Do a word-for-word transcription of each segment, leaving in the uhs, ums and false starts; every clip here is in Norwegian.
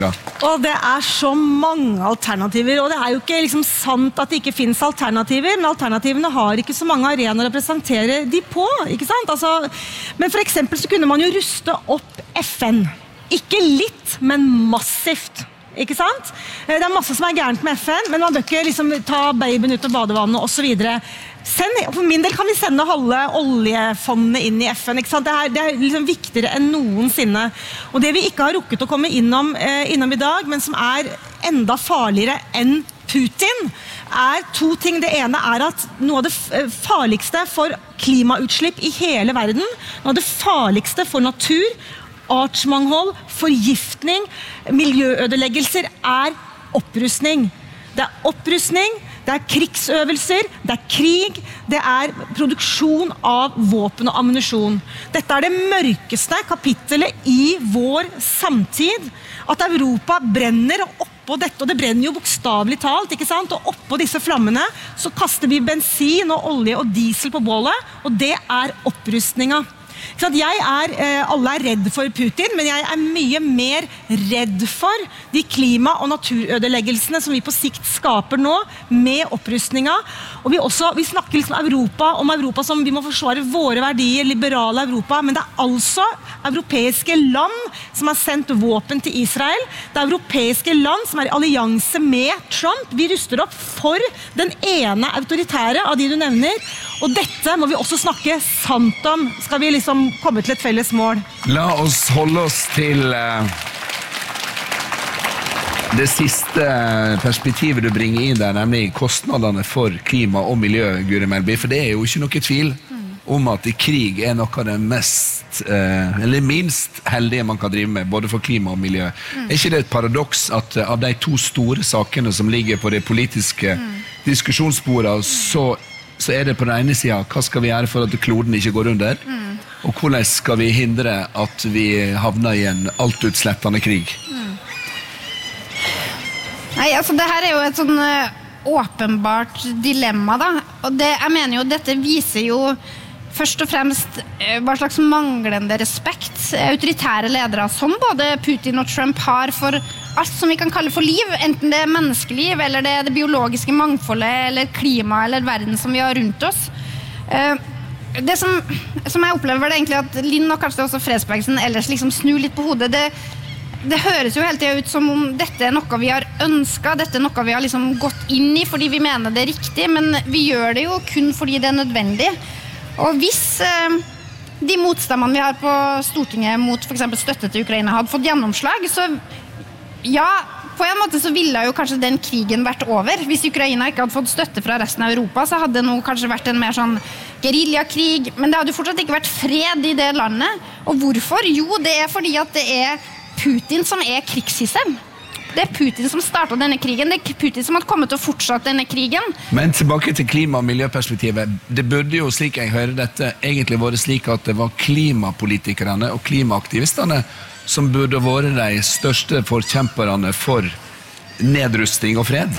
Ja. Og det er så mange alternativer, og det er jo ikke liksom sant at det ikke finnes alternativer, men alternativene har ikke så mange arenaer å presentere de på, ikke sant? Altså, men for eksempel så kunne man jo ruste opp F N. Ikke litt, men massivt. Ikke sant? Det er masse som er gærent med F N, men man bør ikke liksom ta babyen ut av badevannet og så videre. Send, for min del kan vi sende halve oljefondene inn i F N, ikke sant? Det er, det er liksom viktigere enn noensinne. Og det vi ikke har rukket å komme innom, eh, innom i dag, men som er enda farligere enn Putin, er to ting. Det ene er at noe av det farligste for klimautslipp i hele verden, noe av det farligste for natur, artsmanghold, forgiftning, miljøødeleggelser er opprustning. Det er opprustning, det er krigsøvelser, det er krig, det er produksjon av våpen og ammunisjon. Dette er det mørkeste kapittelet i vår samtid. At Europa brenner oppå dette, og det brenner jo bokstavelig talt, ikke sant? Og oppå disse flammene så kaster vi bensin og olje og diesel på bålet, og det er opprustninga. Jeg er, alle er redd for Putin, men jeg er mye mer redd for de klima- og naturødeleggelsene som vi på sikt skaper nå med opprustninga. Og vi, også, vi snakker liksom Europa, om Europa som vi må forsvare våre verdier, liberale Europa, men det er altså europeiske land som har sendt våpen til Israel. Det er europeiske land som er i allianse med Trump. Vi ruster opp for den ene autoritære av de du nevner, og dette må vi også snakke sant om. Skal vi liksom komme til et felles mål? La oss holde oss til uh, det siste perspektivet du bringer inn der, nemlig kostnadene for klima og miljø, Guri Melby, for det er jo ikke noe tvil om at krig er noe av det mest, uh, eller minst heldige man kan drive med, både for klima og miljø. Mm. Er ikke det et paradoks at uh, av de to store sakene som ligger på det politiske mm. diskusjonsbordet, så så er det på den ene siden, hva skal vi gjøre for at kloden ikke går under? Mm. Og hvordan skal vi hindre at vi havner i en altutslettende krig? Mm. Nei, altså det her er jo et sånn uh, åpenbart dilemma da, og det, jeg mener jo, dette viser jo først og fremst uh, hva slags manglende respekt autoritære ledere som både Putin og Trump har for alt som vi kan kalle for liv, enten det er menneskeliv, eller det er det biologiske mangfoldet, eller klima, eller verden som vi har rundt oss. Uh, det som, som jeg opplever det egentlig at Linn og kanskje også fredsbevegelsen ellers liksom snur litt på hodet, det, det høres jo hele tiden ut som om dette er noe vi har ønsket, dette er noe vi har liksom gått inn i fordi vi mener det er riktig, men vi gjør det jo kun fordi det er nødvendig. Og hvis uh, de motstemmene vi har på Stortinget mot for eksempel støtte til Ukraina hadde fått gjennomslag, så ja, på en måte så ville jo kanskje den krigen vært over. Hvis Ukraina ikke hadde fått støtte fra resten av Europa, så hadde det nå kanskje vært en mer sånn guerillakrig, men det hadde jo fortsatt ikke vært fred i det landet. Og hvorfor? Jo, det er fordi at det er Putin som er krigshissem. Det er Putin som startet denne krigen, det er Putin som har kommet til å fortsette denne krigen. Men tilbake til klima- og miljøperspektivet, det burde jo, slik jeg hører dette, egentlig vært slik at det var klimapolitikerne og klimaaktivistene som burde være de største forkjemperne for nedrustning og fred.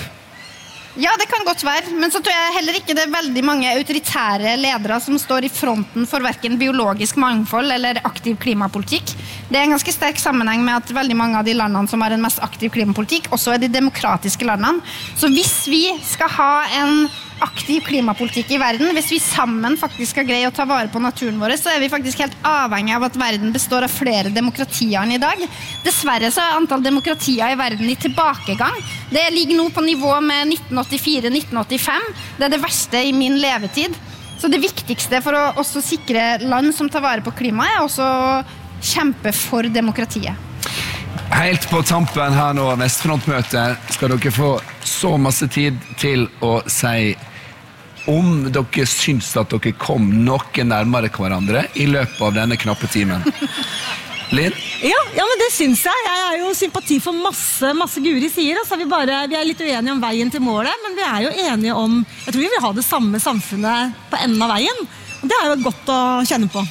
Ja, det kan godt være, men så tror jeg heller ikke det er veldig mange autoritære ledere som står i fronten for hverken biologisk mangfold eller aktiv klimapolitikk. Det er en ganske sterk sammenheng med at veldig mange av de landene som har en mest aktiv klimapolitikk også er de demokratiske landene. Så hvis vi skal ha en aktiv klimapolitikk i verden, hvis vi sammen faktisk skal greie å ta vare på naturen vår, så er vi faktisk helt avhengig av at verden består av flere demokratier enn i dag. Dessverre så er antall demokratier i verden i tilbakegang. Det ligger nå på nivå med nitten åttifire til nitten åttifem. Det er det verste i min levetid. Så det viktigste for å også sikre land som tar vare på klimaet er også å kjempe for demokratiet. Helt på tampen her nå av Vestfrontmøtet skal dere få så masse tid til å si om dere syns at dere kom noe nærmere hverandre i løpet av denne knappe timen. Linn? Ja, ja, men det syns jeg. Jeg er jo sympati for masse, masse Guri sier. Altså, vi, bare, vi er litt uenige om veien til målet, men vi er jo enige om, jeg tror vi vil ha det samme samfunnet på enden av veien. Og det er jo godt å kjenne på.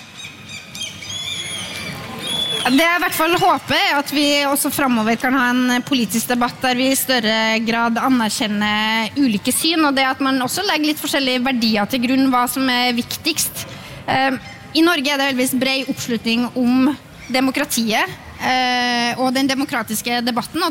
Det jeg i hvert fall håper er at vi også fremover kan ha en politisk debatt der vi i større grad anerkjenner ulike syn, og det at man også legger litt forskjellige verdier til grunn hva som er viktigst. I Norge er det heldigvis bred oppslutning om demokratiet. eh, og den demokratiske debatten, og